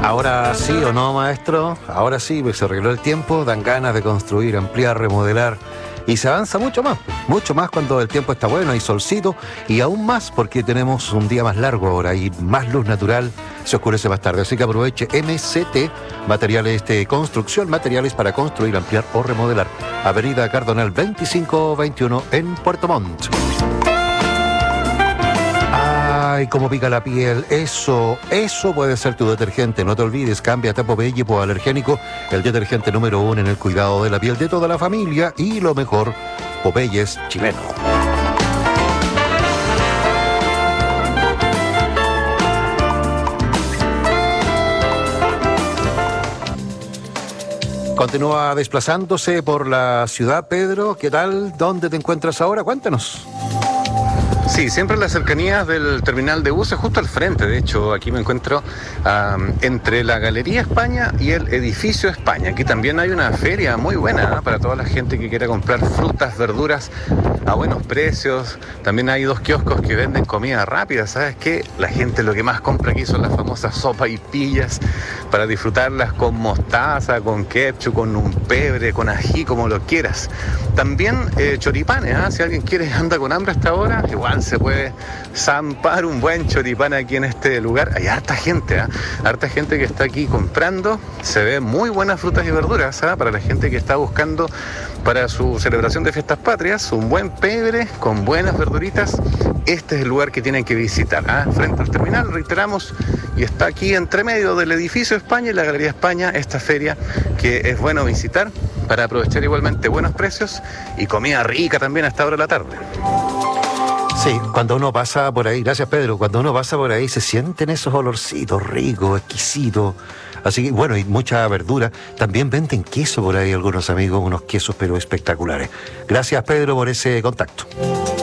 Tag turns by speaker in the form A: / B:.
A: Ahora sí o no, maestro, ahora sí, pues se arregló el tiempo, dan ganas de construir, ampliar, remodelar y se avanza mucho más cuando el tiempo está bueno, hay solcito y aún más porque tenemos un día más largo ahora y más luz natural, se oscurece más tarde, así que aproveche MCT, materiales de construcción, materiales para construir, ampliar o remodelar. Avenida Cardonal 2521 en Puerto Montt. Ay, cómo pica la piel. Eso puede ser tu detergente. No te olvides, cámbiate a Popeye hipoalergénico, el detergente número 1 en el cuidado de la piel de toda la familia. Y lo mejor, Popeye es chileno. Continúa desplazándose por la ciudad, Pedro. ¿Qué tal? ¿Dónde te encuentras ahora? Cuéntanos.
B: Sí, siempre en las cercanías del terminal de buses, justo al frente. De hecho, aquí me encuentro entre la Galería España y el Edificio España. Aquí también hay una feria muy buena para toda la gente que quiera comprar frutas, verduras a buenos precios. También hay 2 kioscos que venden comida rápida. ¿Sabes qué? La gente lo que más compra aquí son las famosas sopaipillas para disfrutarlas con mostaza, con ketchup, con un pebre, con ají, como lo quieras. También choripanes, si alguien quiere, anda con hambre hasta ahora, igual se puede zampar un buen choripán aquí en este lugar. Hay harta gente, harta gente que está aquí comprando. Se ven muy buenas frutas y verduras, para la gente que está buscando para su celebración de fiestas patrias, un buen pebre con buenas verduritas. Este es el lugar que tienen que visitar, frente al terminal, reiteramos, y está aquí entre medio del Edificio España y la Galería España, esta feria que es bueno visitar para aprovechar igualmente buenos precios y comida rica también a esta hora de la tarde.
A: Sí, cuando uno pasa por ahí, gracias Pedro, cuando uno pasa por ahí se sienten esos olorcitos ricos, exquisitos. Así que bueno, y mucha verdura. También venden queso por ahí algunos amigos, unos quesos pero espectaculares. Gracias Pedro por ese contacto.